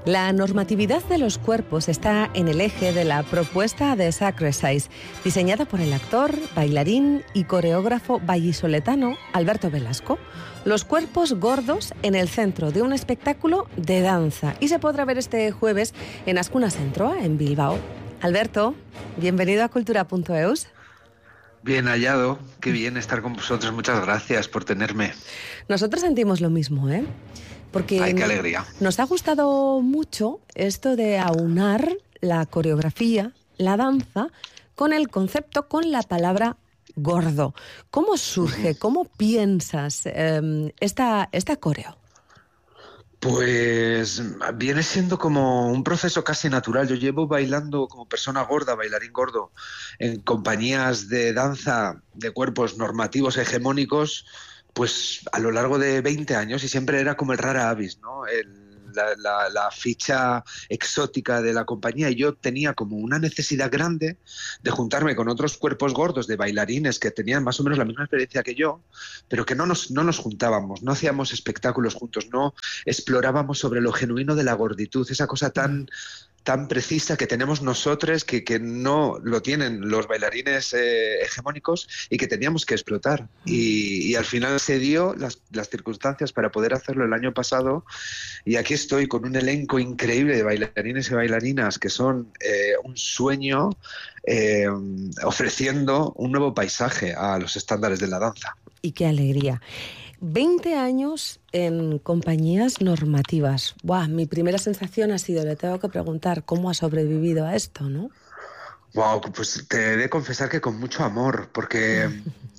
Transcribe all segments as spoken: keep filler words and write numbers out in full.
La normatividad de los cuerpos está en el eje de la propuesta de Sacresize, diseñada por el actor, bailarín y coreógrafo vallisoletano Alberto Velasco. Los cuerpos gordos en el centro de un espectáculo de danza. Y se podrá ver este jueves en Azkuna Zentroa, en Bilbao. Alberto, bienvenido a cultura punto eus. Bien hallado, qué bien estar con vosotros. Muchas gracias por tenerme. Nosotros sentimos lo mismo, ¿eh? Porque Ay, qué alegría. Nos ha gustado mucho esto de aunar la coreografía, la danza, con el concepto, con la palabra gordo. ¿Cómo surge, cómo piensas eh, esta, esta coreo? Pues viene siendo como un proceso casi natural. Yo llevo bailando como persona gorda, bailarín gordo, en compañías de danza de cuerpos normativos hegemónicos, pues a lo largo de veinte años, y siempre era como el rara avis, ¿no? El, la, la, la ficha exótica de la compañía, y yo tenía como una necesidad grande de juntarme con otros cuerpos gordos de bailarines que tenían más o menos la misma experiencia que yo, pero que no nos, no nos juntábamos, no hacíamos espectáculos juntos, no explorábamos sobre lo genuino de la gorditud, esa cosa tan... tan precisa que tenemos nosotros, que, que no lo tienen los bailarines eh, hegemónicos, y que teníamos que explotar. Y, y al final se dio las, las circunstancias para poder hacerlo el año pasado, y aquí estoy con un elenco increíble de bailarines y bailarinas que son eh, un sueño, eh, ofreciendo un nuevo paisaje a los estándares de la danza. Y qué alegría. veinte años en compañías normativas. Buah, mi primera sensación ha sido, le tengo que preguntar cómo ha sobrevivido a esto, ¿no? Wow, pues te he de confesar que con mucho amor, porque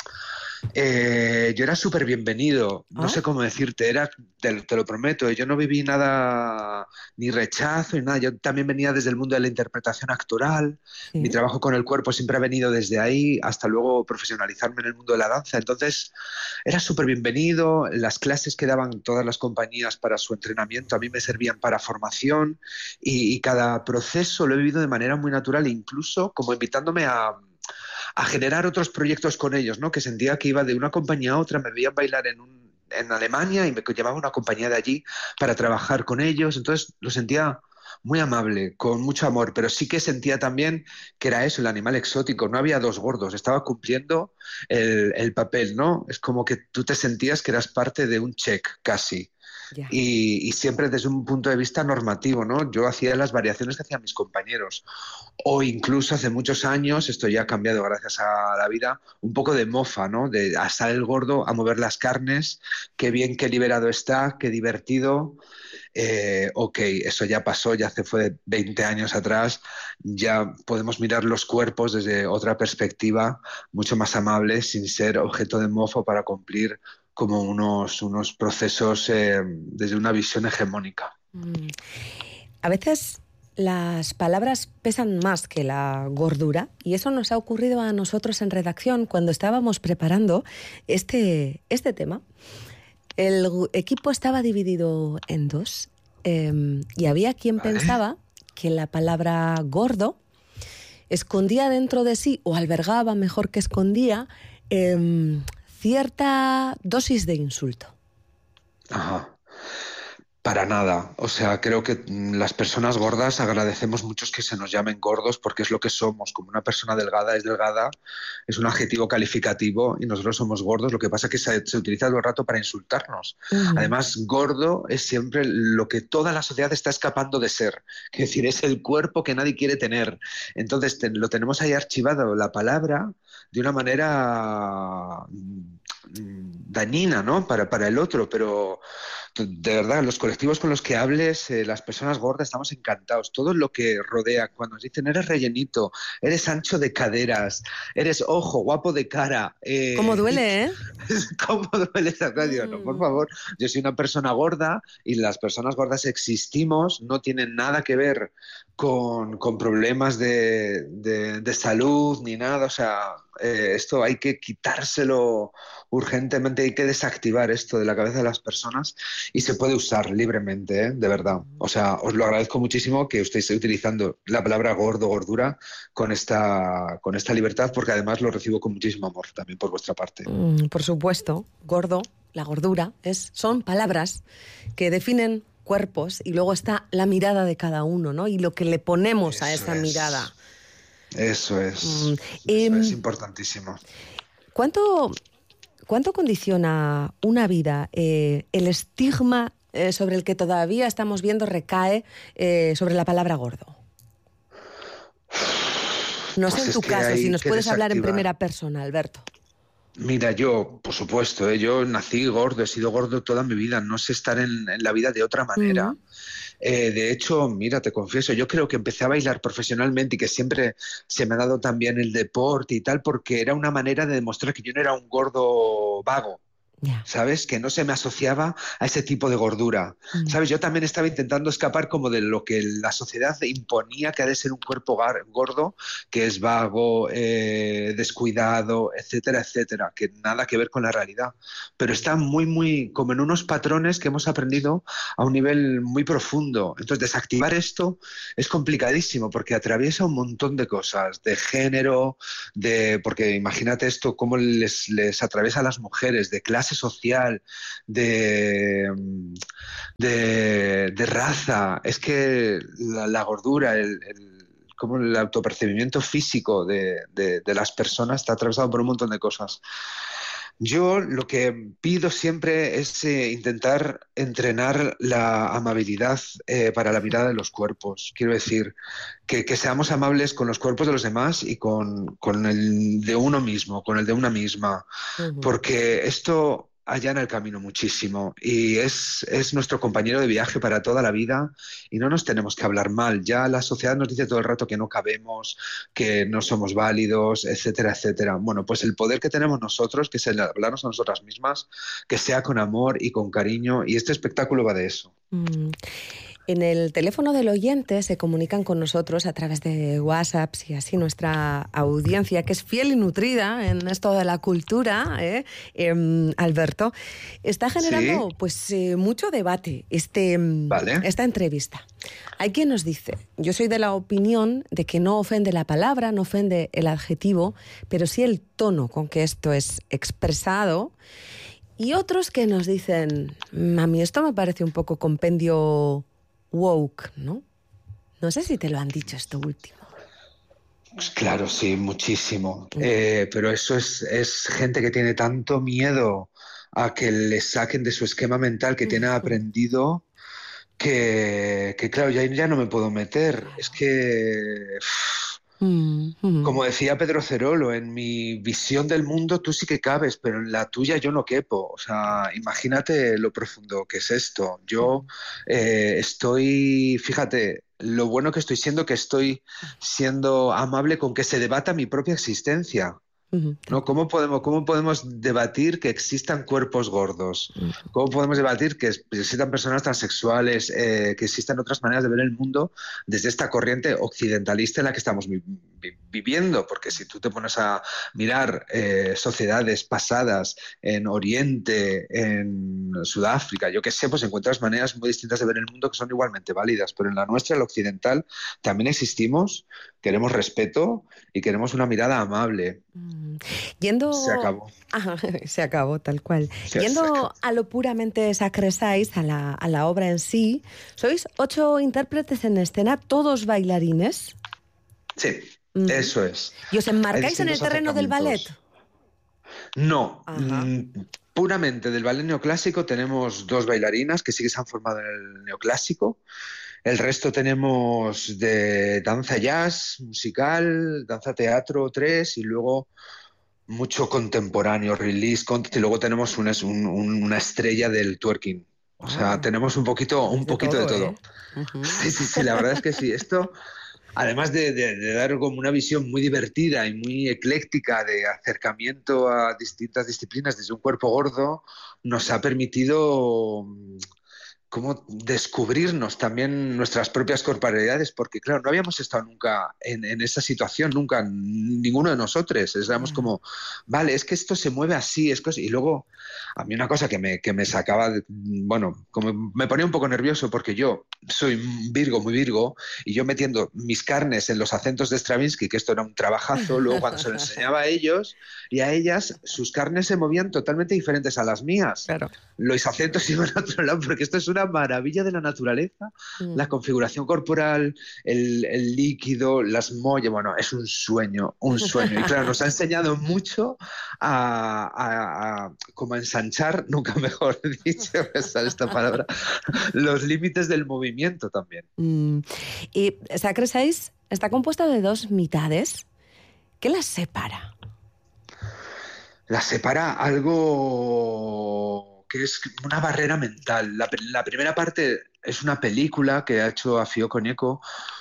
eh, yo era súper bienvenido, no ¿Ah? sé cómo decirte, era, te, te lo prometo, yo no viví nada, ni rechazo ni nada. Yo también venía desde el mundo de la interpretación actoral, ¿sí? Mi trabajo con el cuerpo siempre ha venido desde ahí, hasta luego profesionalizarme en el mundo de la danza. Entonces era súper bienvenido, las clases que daban todas las compañías para su entrenamiento a mí me servían para formación, y, y cada proceso lo he vivido de manera muy natural, incluso como invitándome a... a generar otros proyectos con ellos, ¿no? Que sentía que iba de una compañía a otra, me veían bailar en, un, en Alemania y me llevaba una compañía de allí para trabajar con ellos, entonces lo sentía muy amable, con mucho amor, pero sí que sentía también que era eso, el animal exótico, no había dos gordos, estaba cumpliendo el, el papel, ¿no? Es como que tú te sentías que eras parte de un check, casi. Yeah. Y, y siempre desde un punto de vista normativo, ¿no? Yo hacía las variaciones que hacían mis compañeros. O incluso hace muchos años, esto ya ha cambiado gracias a la vida, un poco de mofa, ¿no? De asar el gordo, a mover las carnes, qué bien, qué liberado está, qué divertido. Eh, ok, eso ya pasó, ya hace fue veinte años atrás, ya podemos mirar los cuerpos desde otra perspectiva, mucho más amable, sin ser objeto de mofo para cumplir como unos, unos procesos eh, desde una visión hegemónica. Mm. A veces las palabras pesan más que la gordura, y eso nos ha ocurrido a nosotros en redacción cuando estábamos preparando este, este tema. El equipo estaba dividido en dos eh, y había quien ¿Vale? pensaba que la palabra gordo escondía dentro de sí, o albergaba, mejor que escondía, eh, cierta dosis de insulto. Ajá. Para nada. O sea, creo que las personas gordas agradecemos mucho que se nos llamen gordos, porque es lo que somos. Como una persona delgada es delgada, es un adjetivo calificativo, y nosotros somos gordos. Lo que pasa es que se, se utiliza todo el rato para insultarnos. Uh-huh. Además, gordo es siempre lo que toda la sociedad está escapando de ser. Es decir, es el cuerpo que nadie quiere tener. Entonces, te, lo tenemos ahí archivado, la palabra, de una manera dañina, ¿no? Para, para el otro, pero de verdad, los colectivos con los que hables, eh, las personas gordas, estamos encantados. Todo lo que rodea, cuando nos dicen eres rellenito, eres ancho de caderas, eres ojo, guapo de cara. Eh, ¿Cómo duele, eh? ¿Cómo duele esa radio? Mm. No, por favor, yo soy una persona gorda, y las personas gordas existimos, no tienen nada que ver con, con problemas de, de, de salud ni nada. O sea, eh, esto hay que quitárselo urgentemente, hay que desactivar esto de la cabeza de las personas, y se puede usar libremente, ¿eh? De verdad. O sea, os lo agradezco muchísimo que usted esté utilizando la palabra gordo, gordura, con esta, con esta libertad, porque además lo recibo con muchísimo amor también por vuestra parte. Mm, por supuesto, gordo, la gordura, es, son palabras que definen cuerpos y luego está la mirada de cada uno, ¿no? Y lo que le ponemos Eso a esa es. mirada. Eso es. Mm, Eso em, es importantísimo. ¿Cuánto, cuánto condiciona una vida eh, el estigma eh, sobre el que todavía estamos viendo recae eh, sobre la palabra gordo? No sé Pues en es tu que caso, hay si nos que puedes hablar en desactivar. primera persona, Alberto. Mira, yo, por supuesto, ¿eh? Yo nací gordo, he sido gordo toda mi vida, no sé estar en, en la vida de otra manera. Mm, Eh, de hecho, mira, te confieso, yo creo que empecé a bailar profesionalmente y que siempre se me ha dado también el deporte y tal, porque era una manera de demostrar que yo no era un gordo vago. ya. ¿Sabes? Que no se me asociaba a ese tipo de gordura. Mm, ¿Sabes? Yo también estaba intentando escapar como de lo que la sociedad imponía que ha de ser un cuerpo gar- gordo, que es vago, eh, descuidado, etcétera, etcétera, que nada que ver con la realidad. Pero está muy, muy, como en unos patrones que hemos aprendido a un nivel muy profundo. Entonces, desactivar esto es complicadísimo porque atraviesa un montón de cosas, de género, de, porque imagínate esto, cómo les, les atraviesa a las mujeres, de clase social, de, de, de raza. Es que la, la gordura, el, el, como el autopercibimiento físico de, de, de las personas está atravesado por un montón de cosas. Yo lo que pido siempre es eh, intentar entrenar la amabilidad eh, para la mirada de los cuerpos. Quiero decir, que, que seamos amables con los cuerpos de los demás y con, con el de uno mismo, con el de una misma, ujú. porque esto allana el camino muchísimo y es, es nuestro compañero de viaje para toda la vida y no nos tenemos que hablar mal. Ya la sociedad nos dice todo el rato que no cabemos, que no somos válidos, etcétera, etcétera. Bueno, pues el poder que tenemos nosotros, que es el hablarnos a nosotras mismas, que sea con amor y con cariño, y este espectáculo va de eso. Mm. En el teléfono del oyente se comunican con nosotros a través de WhatsApp y así nuestra audiencia, que es fiel y nutrida en esto de la cultura, ¿eh? Eh, Alberto, está generando Sí, pues eh, mucho debate este, vale. esta entrevista. Hay quien nos dice, yo soy de la opinión de que no ofende la palabra, no ofende el adjetivo, pero sí el tono con que esto es expresado. Y otros que nos dicen, a mí esto me parece un poco compendio woke, ¿no? No sé si te lo han dicho esto último. Pues claro, sí, muchísimo. Eh, pero eso es, es gente que tiene tanto miedo a que le saquen de su esquema mental que tiene aprendido que, que claro, ya, ya no me puedo meter. Es Claro. que, Mm, mm, como decía Pedro Cerolo, en mi visión del mundo tú sí que cabes, pero en la tuya yo no quepo. O sea, imagínate lo profundo que es esto. Yo mm, eh, estoy, fíjate, lo bueno que estoy siendo, que estoy siendo amable con que se debata mi propia existencia. mm, tal ¿No? cual. ¿Cómo podemos, cómo podemos debatir que existan cuerpos gordos? Mm, ¿Cómo podemos debatir que existan personas transexuales, eh, que existan otras maneras de ver el mundo desde esta corriente occidentalista en la que estamos vi- vi- viviendo? Porque si tú te pones a mirar eh, sociedades pasadas en Oriente, en Sudáfrica, yo qué sé, pues encuentras maneras muy distintas de ver el mundo que son igualmente válidas. Pero en la nuestra, el occidental, también existimos, queremos respeto y queremos una mirada amable. mm. Se Yendo... acabó. Ajá, se acabó, tal cual. Se, se Yendo acabó. a lo puramente sacresáis, a la, a la obra en sí, sois ocho intérpretes en escena, todos bailarines. Sí, Ujú. eso es. ¿Y os Hay enmarcáis en el distintos terreno del ballet? acercamientos. No, Ajá. mm, puramente del ballet neoclásico tenemos dos bailarinas que sí que se han formado en el neoclásico. El resto tenemos de danza jazz, musical, danza teatro, tres y luego mucho contemporáneo, release, content, y luego tenemos una, un- un- una estrella del twerking. O sea, Ah, tenemos un poquito, un tenéis de poquito de todo, ¿eh? todo. Ujú. Sí, sí, sí, la verdad es que sí. Esto, además de, de- de dar como una visión muy divertida y muy ecléctica de acercamiento a distintas disciplinas desde un cuerpo gordo, nos ha permitido mm, como descubrirnos también nuestras propias corporeidades, porque claro, no habíamos estado nunca en, en esa situación, nunca, ninguno de nosotros. Éramos Ya. como, vale, es que esto se mueve así, es cosa... Y luego, a mí una cosa que me, que me sacaba, de- bueno, como me ponía un poco nervioso, porque yo soy Virgo, muy Virgo, y yo metiendo mis carnes en los acentos de Stravinsky, que esto era un trabajazo, luego cuando se lo enseñaba a ellos y a ellas, sus carnes se movían totalmente diferentes a las mías. Claro. Los acentos iban a otro lado, porque esto es una una maravilla de la naturaleza, Mm. la configuración corporal, el, el líquido, las mollas, bueno, es un sueño, un sueño. Y claro, nos ha enseñado mucho a, a, a como a ensanchar, nunca mejor dicho, me sale esta palabra, los límites del movimiento también. Mm. Y Sacre seis está compuesto de dos mitades. ¿Qué las separa? La separa algo que es una barrera mental. La, la primera parte es una película que ha hecho Afio Koñeko,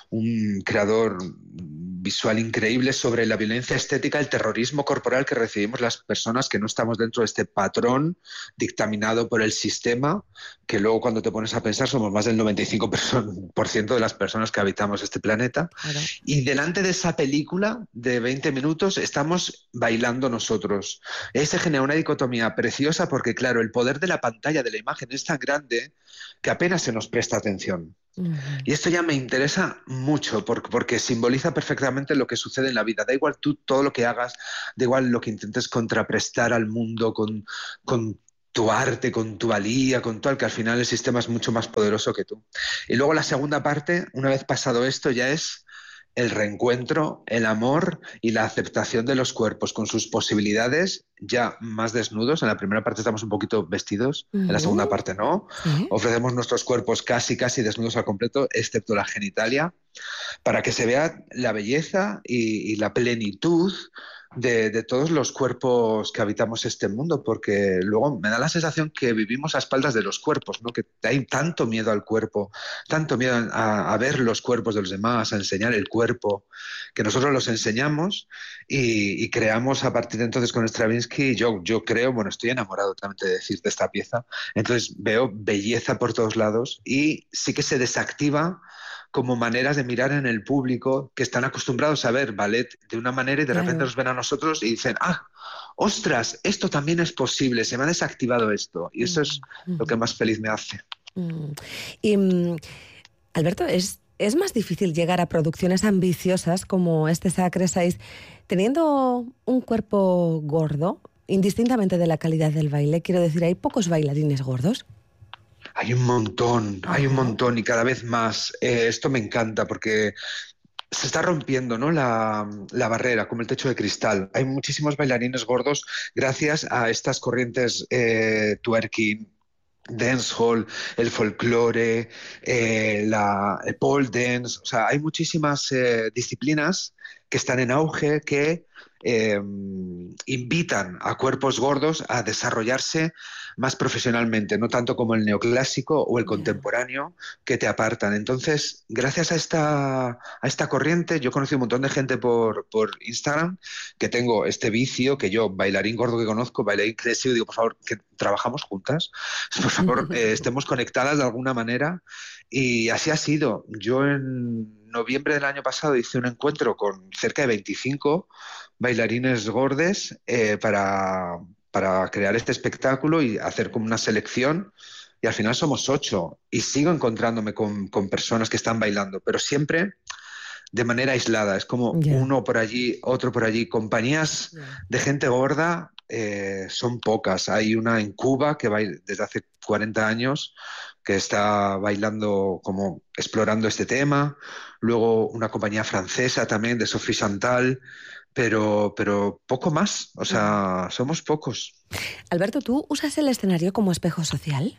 un creador visual increíble, sobre la violencia estética, el terrorismo corporal que recibimos las personas que no estamos dentro de este patrón dictaminado por el sistema, que luego cuando te pones a pensar somos más del noventa y cinco por ciento de las personas que habitamos este planeta. Claro. Y delante de esa película de veinte minutos estamos bailando nosotros. Ahí se genera una dicotomía preciosa porque, claro, el poder de la pantalla, de la imagen, es tan grande que apenas se nos presta atención. Uh-huh. Y esto ya me interesa mucho porque, porque simboliza perfectamente lo que sucede en la vida. Da igual tú todo lo que hagas, da igual lo que intentes contraprestar al mundo con, con tu arte, con tu valía, con todo, que al final el sistema es mucho más poderoso que tú. Y luego la segunda parte, una vez pasado esto, ya es el reencuentro, el amor y la aceptación de los cuerpos con sus posibilidades ya más desnudos. En la primera parte estamos un poquito vestidos, uh-huh. En la segunda parte no. ¿Sí? Ofrecemos nuestros cuerpos casi, casi desnudos al completo, excepto la genitalia, para que se vea la belleza y, y la plenitud de, de todos los cuerpos que habitamos este mundo, porque luego me da la sensación que vivimos a espaldas de los cuerpos, ¿no? Que hay tanto miedo al cuerpo, tanto miedo a, a ver los cuerpos de los demás, a enseñar el cuerpo, que nosotros los enseñamos y, y creamos a partir de entonces con Stravinsky. Yo, yo creo, bueno, estoy enamorado totalmente de decir de esta pieza, entonces veo belleza por todos lados y sí que se desactiva como maneras de mirar en el público que están acostumbrados a ver ballet de una manera y de Claro. repente los ven a nosotros y dicen, ah, ostras, esto también es posible, se me ha desactivado esto. Y eso es Mm. lo que más feliz me hace. Mm. Y, mm, Alberto, ¿es, ¿es más difícil llegar a producciones ambiciosas como este Sacre seis teniendo un cuerpo gordo, indistintamente de la calidad del baile? Quiero decir, ¿hay pocos bailarines gordos? Hay un montón, Ajá. hay un montón y cada vez más. Eh, esto me encanta porque se está rompiendo, ¿no? la, la barrera, como el techo de cristal. Hay muchísimos bailarines gordos gracias a estas corrientes eh, twerking, dancehall, el folclore, eh, la, el pole dance. O sea, hay muchísimas eh, disciplinas que están en auge que eh, invitan a cuerpos gordos a desarrollarse más profesionalmente, no tanto como el neoclásico o el contemporáneo que te apartan. Entonces, gracias a esta, a esta corriente, yo conocí un montón de gente por, por Instagram que tengo este vicio, que yo, bailarín gordo que conozco, bailarín crecido, digo, por favor, que trabajamos juntas, por favor, eh, estemos conectadas de alguna manera. Y así ha sido. Yo en noviembre del año pasado hice un encuentro con cerca de veinticinco bailarines gordes eh, para, para crear este espectáculo y hacer como una selección, y al final somos ocho y sigo encontrándome con, con personas que están bailando, pero siempre de manera aislada, es como yeah. uno por allí, otro por allí. Compañías yeah. de gente gorda eh, son pocas. Hay una en Cuba que baila desde hace cuarenta años que está bailando, como explorando este tema. Luego una compañía francesa también, de Sophie Chantal, pero, pero poco más. O sea, somos pocos. Alberto, ¿tú usas el escenario como espejo social?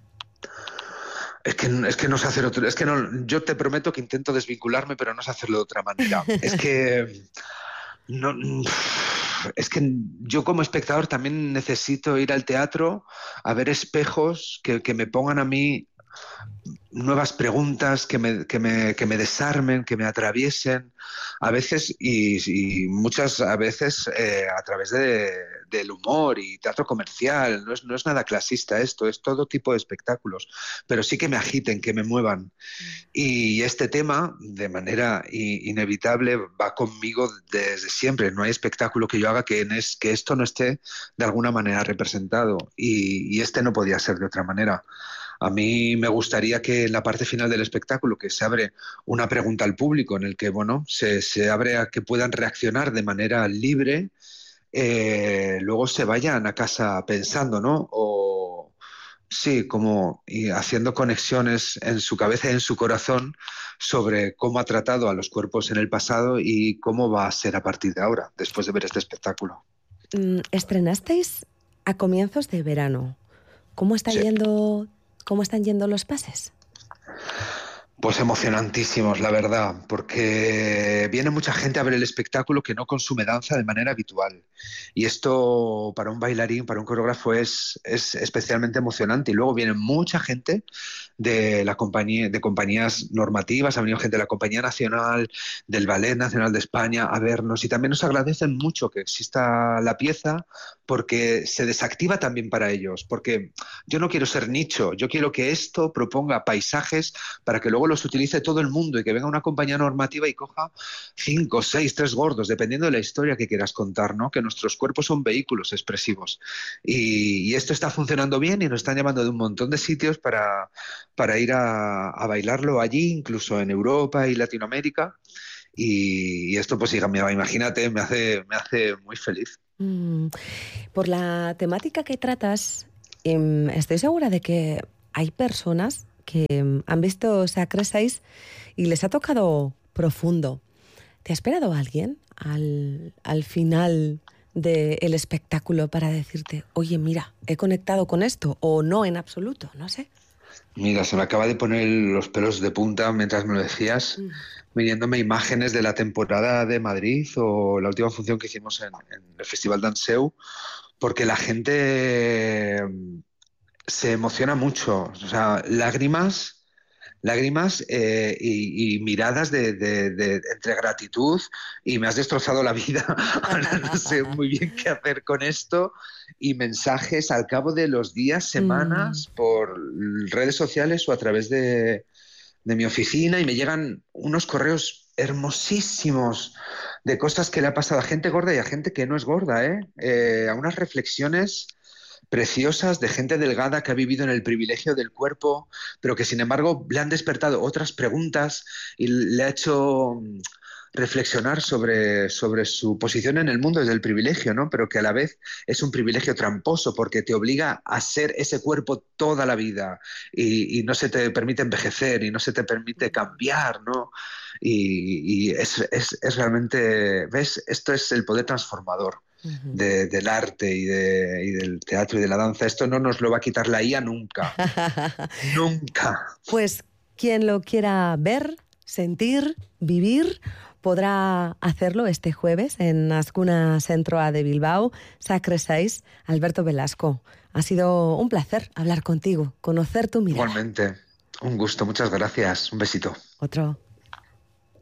Es que, es que no sé hacer otro. Es que no, yo te prometo que intento desvincularme, pero no sé hacerlo de otra manera. Es que no, es que yo como espectador también necesito ir al teatro a ver espejos que, que me pongan a mí nuevas preguntas, que me, que me, que me desarmen, que me atraviesen, a veces y, y muchas a veces eh, a través de, del humor y teatro comercial. No es, no es nada clasista esto, es todo tipo de espectáculos, pero sí que me agiten, que me muevan. Y este tema, de manera inevitable, va conmigo desde siempre. No hay espectáculo que yo haga que, en es, que esto no esté de alguna manera representado, y, y este no podía ser de otra manera. A mí me gustaría que en la parte final del espectáculo, que se abre una pregunta al público en el que, bueno, se, se abre a que puedan reaccionar de manera libre, eh, luego se vayan a casa pensando, ¿no? O sí, como y haciendo conexiones en su cabeza y en su corazón sobre cómo ha tratado a los cuerpos en el pasado y cómo va a ser a partir de ahora, después de ver este espectáculo. Mm, estrenasteis a comienzos de verano. ¿Cómo está Sí. yendo, cómo están yendo los pases? Pues emocionantísimos, la verdad, porque viene mucha gente a ver el espectáculo que no consume danza de manera habitual. Y esto para un bailarín, para un coreógrafo es, es especialmente emocionante. Y luego viene mucha gente de la compañía, de compañías normativas, ha venido gente de la Compañía Nacional, del Ballet Nacional de España a vernos. Y también nos agradecen mucho que exista la pieza porque se desactiva también para ellos. Porque yo no quiero ser nicho, yo quiero que esto proponga paisajes para que luego los utilice todo el mundo y que venga una compañía normativa y coja cinco, seis, tres gordos, dependiendo de la historia que quieras contar, ¿no? Que nuestros cuerpos son vehículos expresivos. Y, y esto está funcionando bien y nos están llamando de un montón de sitios para, para ir a, a bailarlo allí, incluso en Europa y Latinoamérica. Y, y esto, pues, hija, imagínate, me hace, me hace muy feliz. Mm, por la temática que tratas, em, estoy segura de que hay personas que em, han visto Sacre seis y les ha tocado profundo. ¿Te ha esperado alguien al, al final del espectáculo para decirte, oye, mira, he conectado con esto, o no en absoluto? No sé. Mira, se me acaba de poner los pelos de punta mientras me lo decías, Mm. viniéndome imágenes de la temporada de Madrid o la última función que hicimos en, en el Festival Danseu, porque la gente mm, se emociona mucho, o sea, lágrimas, lágrimas eh, y, y miradas de, de- de- entre gratitud y me has destrozado la vida, ahora no sé muy bien qué hacer con esto, y mensajes al cabo de los días, Mm. semanas, por redes sociales o a través de, de mi oficina y me llegan unos correos hermosísimos de cosas que le ha pasado a gente gorda y a gente que no es gorda, ¿eh? Eh, a unas reflexiones preciosas de gente delgada que ha vivido en el privilegio del cuerpo, pero que sin embargo le han despertado otras preguntas y le ha hecho mm, reflexionar sobre, sobre su posición en el mundo desde el privilegio, ¿no? Pero que a la vez es un privilegio tramposo porque te obliga a ser ese cuerpo toda la vida y, y no se te permite envejecer y no se te permite cambiar, ¿no? Y, y es, es, es realmente, ¿ves? Esto es el poder transformador Ujú. de, del arte y, de, y del teatro y de la danza. Esto no nos lo va a quitar la I A nunca. Nunca. Pues quien lo quiera ver, sentir, vivir, podrá hacerlo este jueves en Azkuna Centroa de Bilbao, Sacre seis, Alberto Velasco. Ha sido un placer hablar contigo, conocer tu mirada. Igualmente. Un gusto. Muchas gracias. Un besito. Otro.